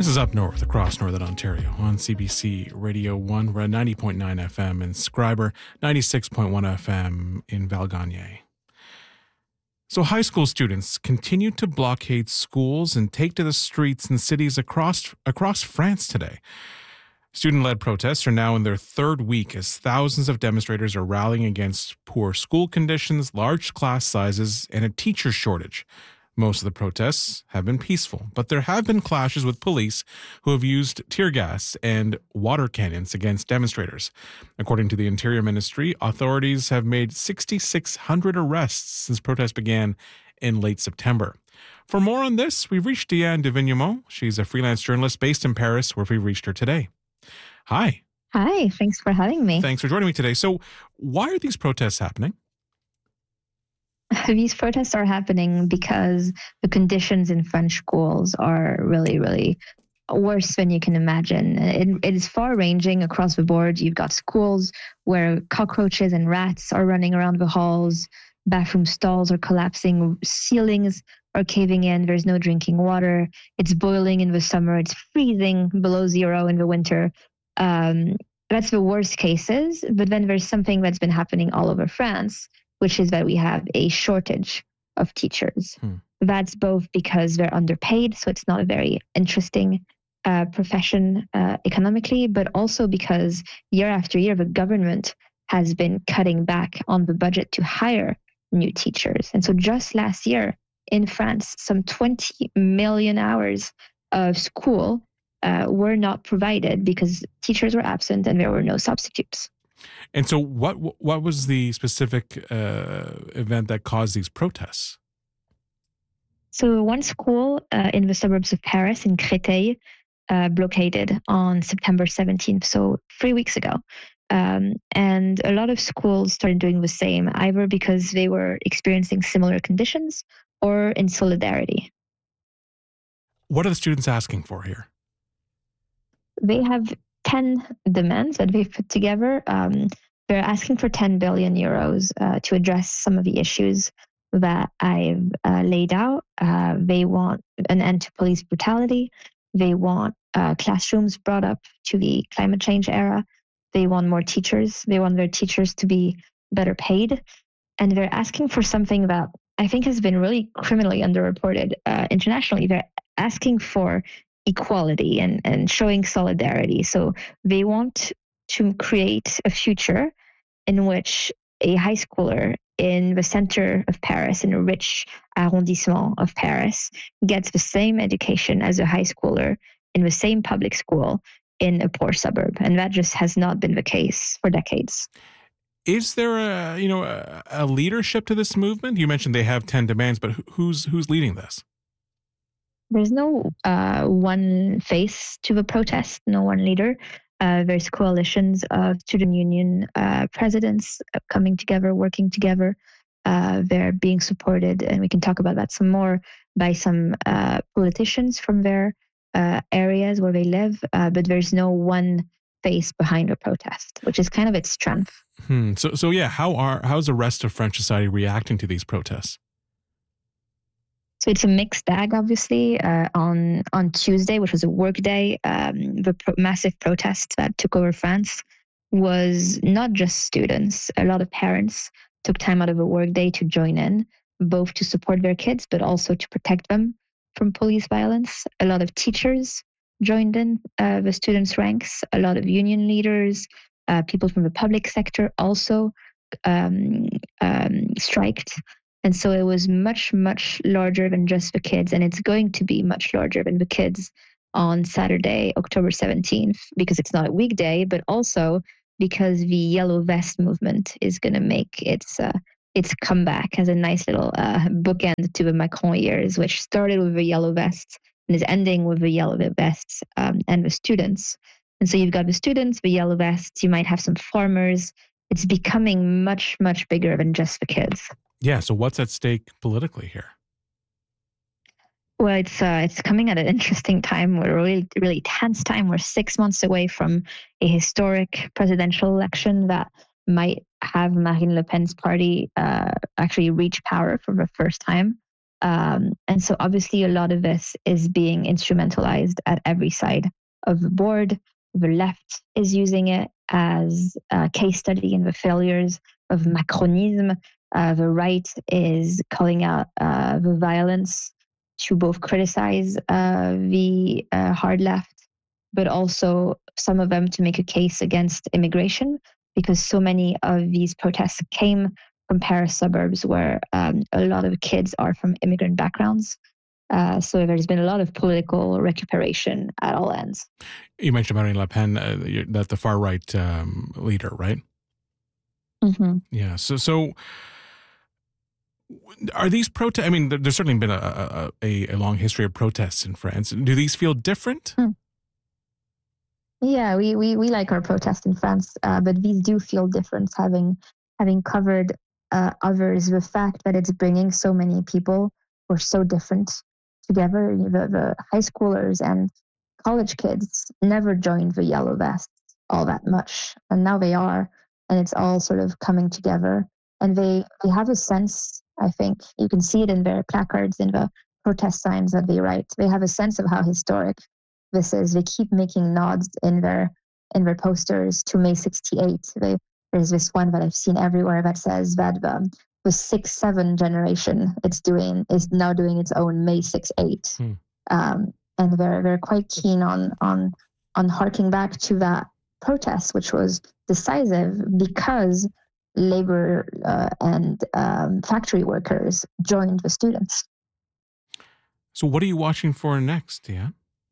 This is Up North across Northern Ontario on CBC Radio 1. We're at 90.9 FM in Scriber, 96.1 FM in Valgagne. So high school students continue to blockade schools and take to the streets in cities across France today. Student-led protests are now in their third week as thousands of demonstrators are rallying against poor school conditions, large class sizes, and a teacher shortage. Most of the protests have been peaceful, but there have been clashes with police who have used tear gas and water cannons against demonstrators. According to the Interior Ministry, authorities have made 6,600 arrests since protests began in late September. For more on this, we've reached Diane de Vignemont. She's a freelance journalist based in Paris, where we reached her today. Hi. Hi, thanks for having me. Thanks for joining me today. So why are these protests happening? These protests are happening because the conditions in French schools are really, really worse than you can imagine. It is far-ranging across the board. You've got schools where cockroaches and rats are running around the halls, bathroom stalls are collapsing, ceilings are caving in, there's no drinking water, it's boiling in the summer, it's freezing below zero in the winter. That's the worst cases, but then there's something that's been happening all over France, which is that we have a shortage of teachers. That's both because they're underpaid, so it's not a very interesting profession economically, but also because year after year, the government has been cutting back on the budget to hire new teachers. And so just last year in France, some 20 million hours of school were not provided because teachers were absent and there were no substitutes. And so what was the specific event that caused these protests? So one school in the suburbs of Paris, in Créteil, blockaded on September 17th, so 3 weeks ago. And a lot of schools started doing the same, either because they were experiencing similar conditions or in solidarity. What are the students asking for here? They have 10 demands that they've put together. They're asking for 10 billion euros to address some of the issues that I've laid out. They want an end to police brutality. They want classrooms brought up to the climate change era. They want more teachers. They want their teachers to be better paid. And they're asking for something that I think has been really criminally underreported internationally. They're asking for equality and showing solidarity. So they want to create a future in which a high schooler in the center of Paris, in a rich arrondissement of Paris, gets the same education as a high schooler in the same public school in a poor suburb. And that just has not been the case for decades. Is there a leadership to this movement? You mentioned they have 10 demands, but who's leading this? There's no one face to the protest, no one leader. There's coalitions of student union presidents coming together, working together. They're being supported, and we can talk about that some more, by some politicians from their areas where they live. But there's no one face behind the protest, which is kind of its strength. So yeah, how's the rest of French society reacting to these protests? So it's a mixed bag, obviously. On Tuesday, which was a work day, the massive protest that took over France was not just students. A lot of parents took time out of a work day to join in, both to support their kids, but also to protect them from police violence. A lot of teachers joined in the students' ranks. A lot of union leaders, people from the public sector also striked. And so it was much, much larger than just the kids. And it's going to be much larger than the kids on Saturday, October 17th, because it's not a weekday, but also because the Yellow Vest movement is going to make its comeback as a nice little bookend to the Macron years, which started with the Yellow Vests and is ending with the Yellow Vests and the students. And so you've got the students, the Yellow Vests, you might have some farmers. It's becoming much, much bigger than just the kids. Yeah, so what's at stake politically here? Well, it's coming at an interesting time. We're really, really tense time. We're 6 months away from a historic presidential election that might have Marine Le Pen's party actually reach power for the first time. And so obviously a lot of this is being instrumentalized at every side of the board. The left is using it as a case study in the failures of Macronism. The right is calling out the violence to both criticize the hard left, but also some of them to make a case against immigration, because so many of these protests came from Paris suburbs where a lot of kids are from immigrant backgrounds. So there's been a lot of political recuperation at all ends. You mentioned Marine Le Pen, that the far right leader, right? Mm-hmm. Yeah. So are these protests? I mean, there's certainly been a long history of protests in France. Do these feel different? Yeah, we like our protests in France, but these do feel different. Having covered others, the fact that it's bringing so many people who are so different together. The high schoolers and college kids never joined the Yellow Vests all that much, and now they are, and it's all sort of coming together. And they have a sense, I think, you can see it in their placards, in the protest signs that they write. They have a sense of how historic this is. They keep making nods in their posters to May 68. There's this one that I've seen everywhere that says that the 6-7 generation is now doing its own May 68. And they're quite keen on harking back to that protest, which was decisive because labor and factory workers joined the students. So what are you watching for next, yeah?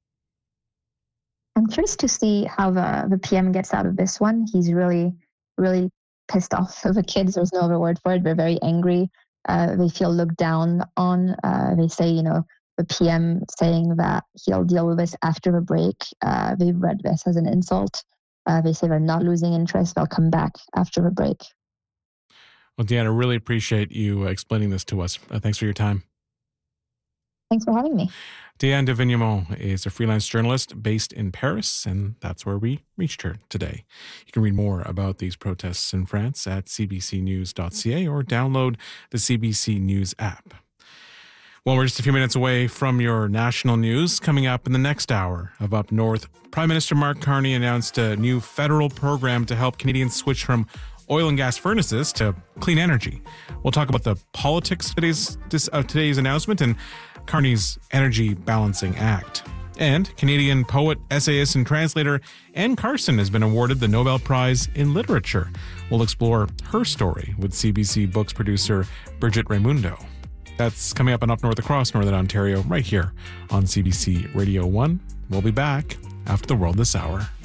I'm curious to see how the PM gets out of this one. He's really, really pissed off of the kids. There's no other word for it. They're very angry. They feel looked down on. They say, the PM saying that he'll deal with this after the break. They've read this as an insult. They say they're not losing interest. They'll come back after the break. Well, Diane, I really appreciate you explaining this to us. Thanks for your time. Thanks for having me. Diane de Vignemont is a freelance journalist based in Paris, and that's where we reached her today. You can read more about these protests in France at cbcnews.ca or download the CBC News app. Well, we're just a few minutes away from your national news. Coming up in the next hour of Up North, Prime Minister Mark Carney announced a new federal program to help Canadians switch from oil and gas furnaces to clean energy. We'll talk about the politics of today's announcement and Carney's Energy Balancing Act. And Canadian poet, essayist, and translator Anne Carson has been awarded the Nobel Prize in Literature. We'll explore her story with CBC Books producer Bridget Raimundo. That's coming up on Up North across Northern Ontario, right here on CBC Radio 1. We'll be back after the world this hour.